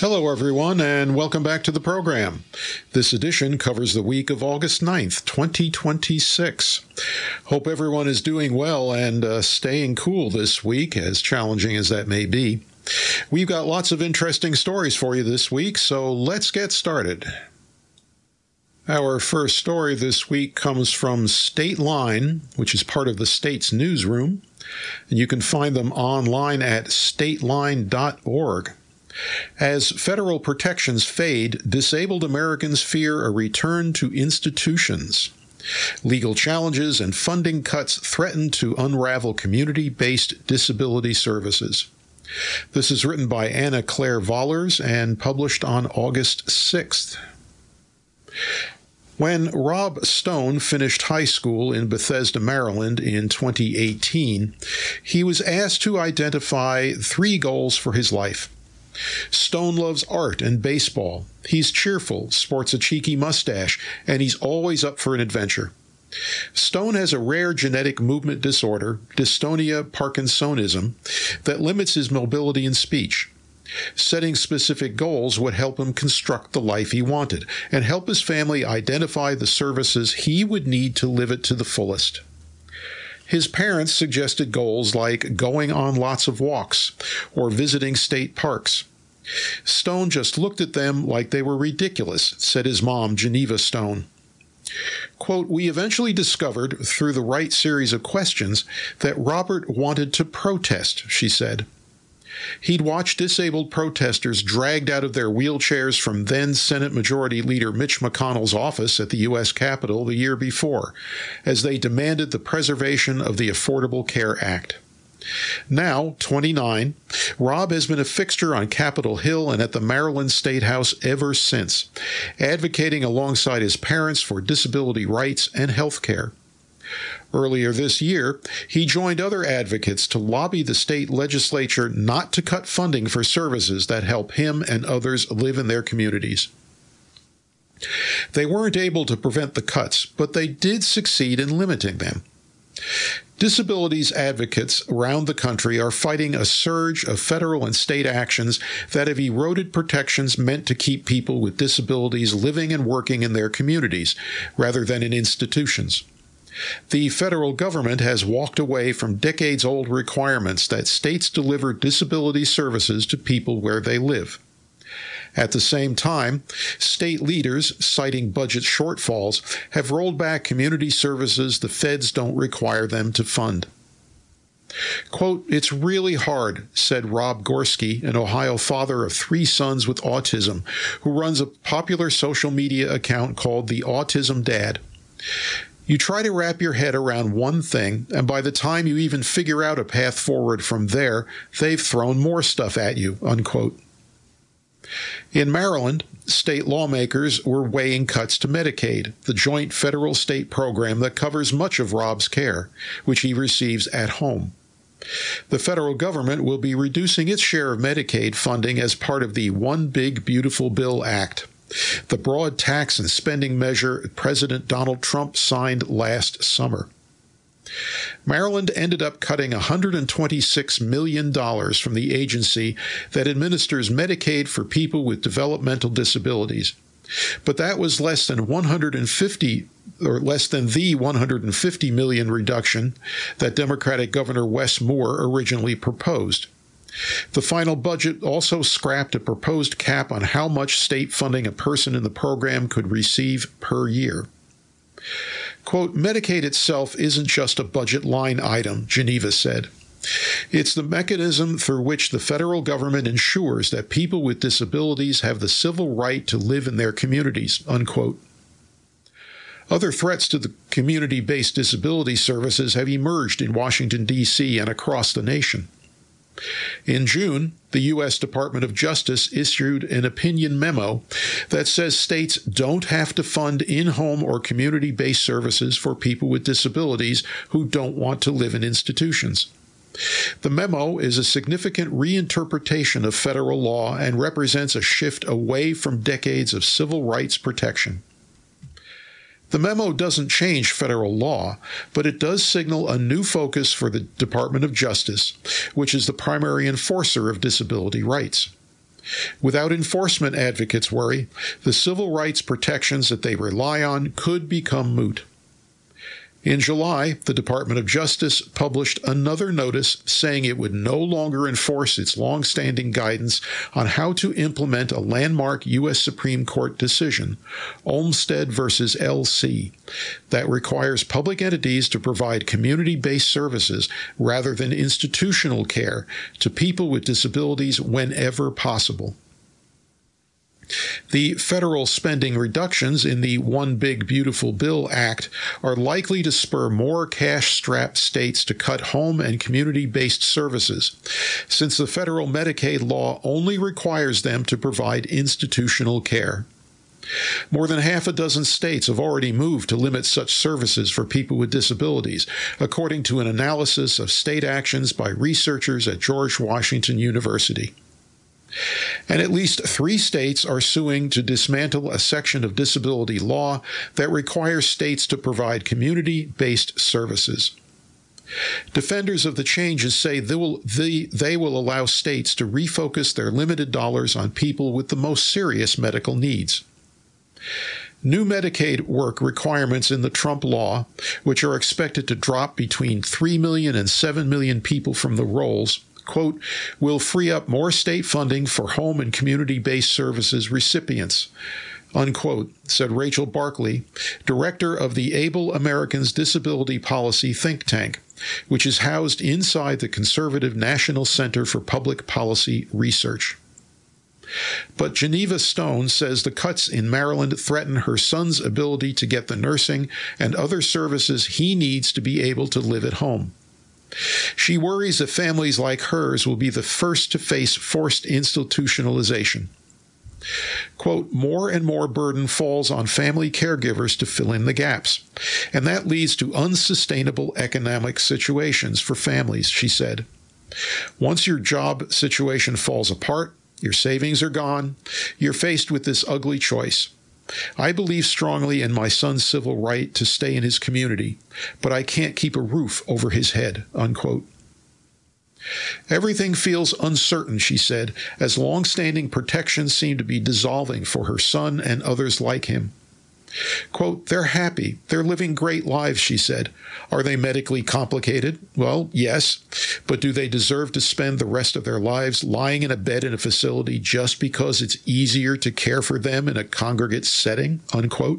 Hello, everyone, and welcome back to the program. This edition covers the week of August 9th, 2026. Hope everyone is doing well and staying cool this week, as challenging as that may be. We've got lots of interesting stories for you this week, so let's get started. Our first story this week comes from State Line, which is part of the state's newsroom, and you can find them online at stateline.org. As federal protections fade, disabled Americans fear a return to institutions. Legal challenges and funding cuts threaten to unravel community-based disability services. This is written by Anna Claire Vollers and published on August 6th. When Rob Stone finished high school in Bethesda, Maryland in 2018, he was asked to identify 3 goals for his life. Stone loves art and baseball. He's cheerful, sports a cheeky mustache, and he's always up for an adventure. Stone has a rare genetic movement disorder, dystonia Parkinsonism, that limits his mobility and speech. Setting specific goals would help him construct the life he wanted and help his family identify the services he would need to live it to the fullest. His parents suggested goals like going on lots of walks or visiting state parks. Stone just looked at them like they were ridiculous, said his mom, Geneva Stone. Quote, "We eventually discovered, through the right series of questions, that Robert wanted to protest," she said. He'd watched disabled protesters dragged out of their wheelchairs from then Senate Majority Leader Mitch McConnell's office at the U.S. Capitol the year before, as they demanded the preservation of the Affordable Care Act. Now, 29, Rob has been a fixture on Capitol Hill and at the Maryland State House ever since, advocating alongside his parents for disability rights and health care. Earlier this year, he joined other advocates to lobby the state legislature not to cut funding for services that help him and others live in their communities. They weren't able to prevent the cuts, but they did succeed in limiting them. Disabilities advocates around the country are fighting a surge of federal and state actions that have eroded protections meant to keep people with disabilities living and working in their communities, rather than in institutions. The federal government has walked away from decades-old requirements that states deliver disability services to people where they live. At the same time, state leaders, citing budget shortfalls, have rolled back community services the feds don't require them to fund. Quote, "It's really hard," said Rob Gorski, an Ohio father of 3 sons with autism, who runs a popular social media account called The Autism Dad. You try to wrap your head around one thing, and by the time you even figure out a path forward from there, they've thrown more stuff at you, unquote. In Maryland, state lawmakers were weighing cuts to Medicaid, the joint federal-state program that covers much of Rob's care, which he receives at home. The federal government will be reducing its share of Medicaid funding as part of the One Big Beautiful Bill Act, the broad tax and spending measure President Donald Trump signed last summer. Maryland ended up cutting $126 million from the agency that administers Medicaid for people with developmental disabilities. But that was less than the $150 million reduction that Democratic Governor Wes Moore originally proposed. The final budget also scrapped a proposed cap on how much state funding a person in the program could receive per year. Quote, "Medicaid itself isn't just a budget line item," Geneva said. "It's the mechanism through which the federal government ensures that people with disabilities have the civil right to live in their communities," unquote. Other threats to the community-based disability services have emerged in Washington, D.C. and across the nation. In June, the U.S. Department of Justice issued an opinion memo that says states don't have to fund in-home or community-based services for people with disabilities who don't want to live in institutions. The memo is a significant reinterpretation of federal law and represents a shift away from decades of civil rights protection. The memo doesn't change federal law, but it does signal a new focus for the Department of Justice, which is the primary enforcer of disability rights. Without enforcement, advocates worry, the civil rights protections that they rely on could become moot. In July, the Department of Justice published another notice saying it would no longer enforce its long-standing guidance on how to implement a landmark U.S. Supreme Court decision, Olmstead v. LC, that requires public entities to provide community-based services rather than institutional care to people with disabilities whenever possible. The federal spending reductions in the One Big Beautiful Bill Act are likely to spur more cash-strapped states to cut home and community-based services, since the federal Medicaid law only requires them to provide institutional care. More than half a dozen states have already moved to limit such services for people with disabilities, according to an analysis of state actions by researchers at George Washington University. And at least 3 states are suing to dismantle a section of disability law that requires states to provide community-based services. Defenders of the changes say they will allow states to refocus their limited dollars on people with the most serious medical needs. New Medicaid work requirements in the Trump law, which are expected to drop between 3 million and 7 million people from the rolls, quote, will free up more state funding for home and community-based services recipients, unquote, said Rachel Barkley, director of the Able Americans Disability Policy think tank, which is housed inside the conservative National Center for Public Policy Research. But Geneva Stone says the cuts in Maryland threaten her son's ability to get the nursing and other services he needs to be able to live at home. She worries that families like hers will be the first to face forced institutionalization. Quote, more and more burden falls on family caregivers to fill in the gaps, and that leads to unsustainable economic situations for families, she said. Once your job situation falls apart, your savings are gone, you're faced with this ugly choice. I believe strongly in my son's civil right to stay in his community, but I can't keep a roof over his head, unquote. Everything feels uncertain, she said, as long-standing protections seem to be dissolving for her son and others like him. Quote, they're happy. They're living great lives, she said. Are they medically complicated? Well, yes. But do they deserve to spend the rest of their lives lying in a bed in a facility just because it's easier to care for them in a congregate setting? Unquote.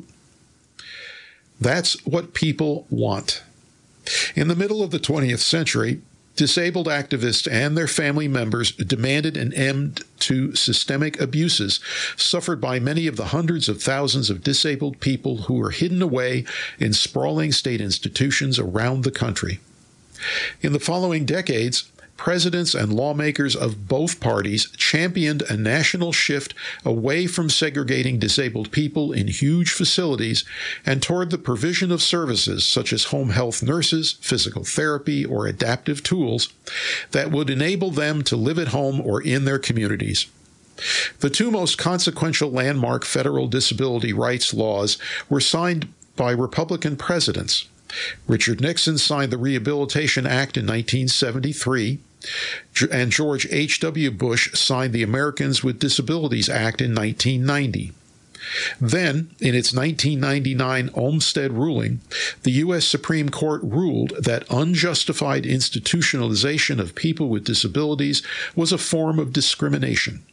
That's what people want. In the middle of the 20th century, disabled activists and their family members demanded an end to systemic abuses suffered by many of the hundreds of thousands of disabled people who were hidden away in sprawling state institutions around the country. In the following decades, presidents and lawmakers of both parties championed a national shift away from segregating disabled people in huge facilities and toward the provision of services such as home health nurses, physical therapy, or adaptive tools that would enable them to live at home or in their communities. The 2 most consequential landmark federal disability rights laws were signed by Republican presidents. Richard Nixon signed the Rehabilitation Act in 1973, and George H.W. Bush signed the Americans with Disabilities Act in 1990. Then, in its 1999 Olmstead ruling, the U.S. Supreme Court ruled that unjustified institutionalization of people with disabilities was a form of discrimination.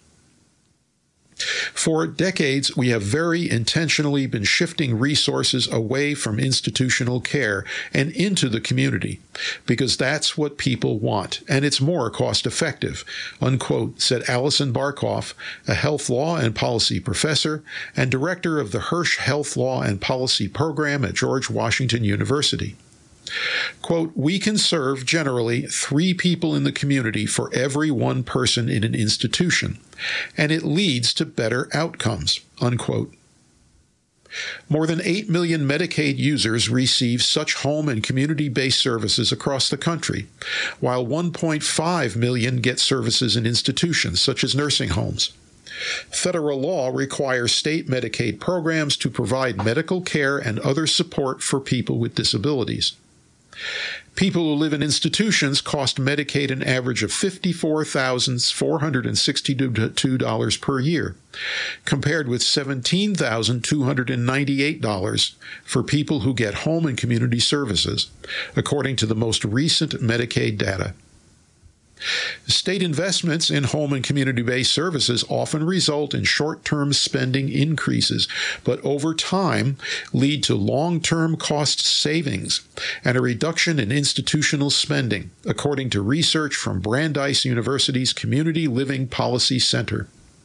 For decades, we have very intentionally been shifting resources away from institutional care and into the community, because that's what people want, and it's more cost-effective, unquote, said Allison Barkoff, a health law and policy professor and director of the Hirsch Health Law and Policy Program at George Washington University. Quote, we can serve generally 3 people in the community for every 1 person in an institution, and it leads to better outcomes, unquote. More than 8 million Medicaid users receive such home and community-based services across the country, while 1.5 million get services in institutions such as nursing homes. Federal law requires state Medicaid programs to provide medical care and other support for people with disabilities. People who live in institutions cost Medicaid an average of $54,462 per year, compared with $17,298 for people who get home and community services, according to the most recent Medicaid data. State investments in home and community-based services often result in short-term spending increases, but over time lead to long-term cost savings and a reduction in institutional spending, according to research from Brandeis University's Community Living Policy Center.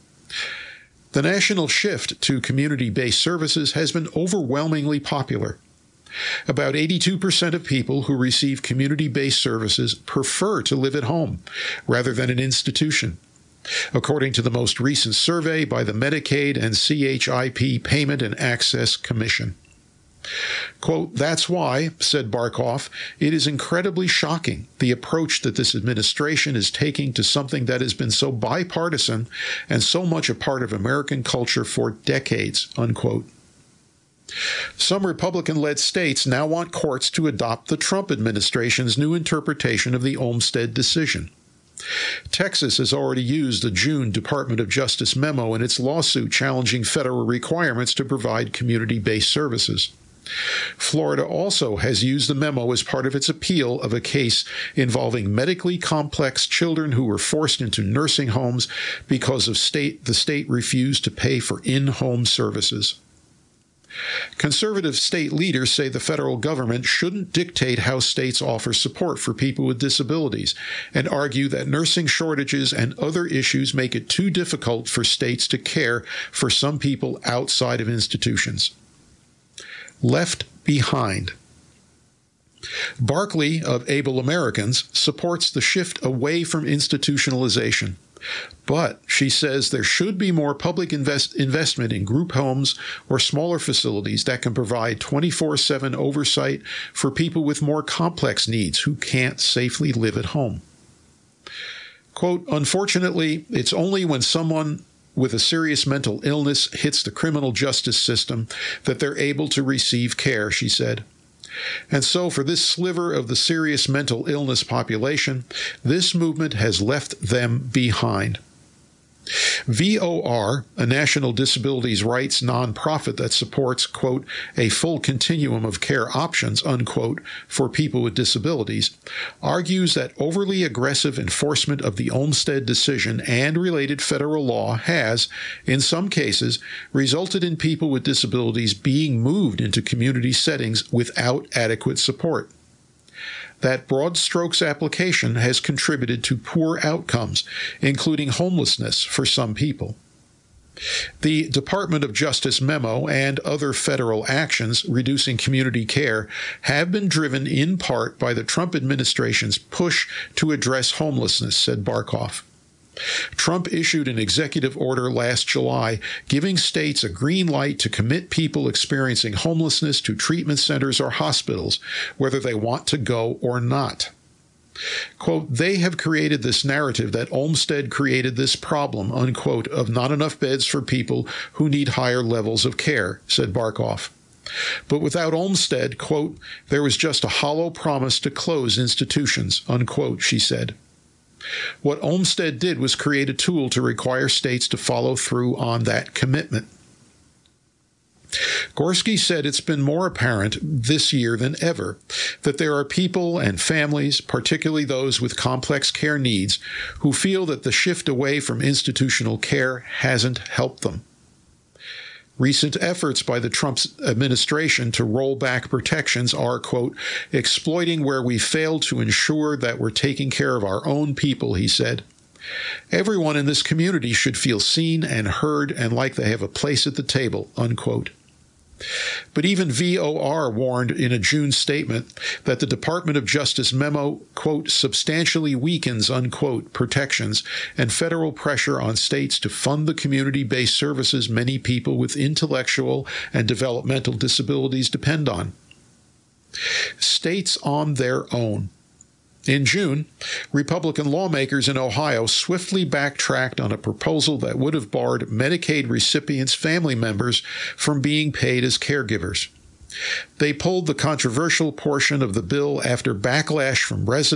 The national shift to community-based services has been overwhelmingly popular. About 82% of people who receive community-based services prefer to live at home rather than an institution, according to the most recent survey by the Medicaid and CHIP Payment and Access Commission. Quote, "That's why," said Barkoff, "it is incredibly shocking, the approach that this administration is taking to something that has been so bipartisan and so much a part of American culture for decades," unquote. Some Republican-led states now want courts to adopt the Trump administration's new interpretation of the Olmstead decision. Texas has already used the June Department of Justice memo in its lawsuit challenging federal requirements to provide community-based services. Florida also has used the memo as part of its appeal of a case involving medically complex children who were forced into nursing homes because of the state refused to pay for in-home services. Conservative state leaders say the federal government shouldn't dictate how states offer support for people with disabilities and argue that nursing shortages and other issues make it too difficult for states to care for some people outside of institutions. Left behind. Barkley of Able Americans supports the shift away from institutionalization. But she says there should be more public investment in group homes or smaller facilities that can provide 24/7 oversight for people with more complex needs who can't safely live at home. Quote, "Unfortunately, it's only when someone with a serious mental illness hits the criminal justice system that they're able to receive care," she said. And so for this sliver of the serious mental illness population, this movement has left them behind. VOR, a national disabilities rights nonprofit that supports, quote, "a full continuum of care options," unquote, for people with disabilities, argues that overly aggressive enforcement of the Olmstead decision and related federal law has, in some cases, resulted in people with disabilities being moved into community settings without adequate support. That broad strokes application has contributed to poor outcomes, including homelessness for some people. The Department of Justice memo and other federal actions reducing community care have been driven in part by the Trump administration's push to address homelessness, said Barkoff. Trump issued an executive order last July giving states a green light to commit people experiencing homelessness to treatment centers or hospitals, whether they want to go or not. Quote, "They have created this narrative that Olmstead created this problem," unquote, of not enough beds for people who need higher levels of care, said Barkoff. But without Olmstead, quote, "there was just a hollow promise to close institutions," unquote, she said. What Olmstead did was create a tool to require states to follow through on that commitment. Gorski said it's been more apparent this year than ever that there are people and families, particularly those with complex care needs, who feel that the shift away from institutional care hasn't helped them. Recent efforts by the Trump administration to roll back protections are, quote, "exploiting where we failed to ensure that we're taking care of our own people," he said. "Everyone in this community should feel seen and heard and like they have a place at the table," unquote. But even VOR warned in a June statement that the Department of Justice memo, quote, "substantially weakens," unquote, protections and federal pressure on states to fund the community-based services many people with intellectual and developmental disabilities depend on. States on their own. In June, Republican lawmakers in Ohio swiftly backtracked on a proposal that would have barred Medicaid recipients' family members from being paid as caregivers. They pulled the controversial portion of the bill after backlash from residents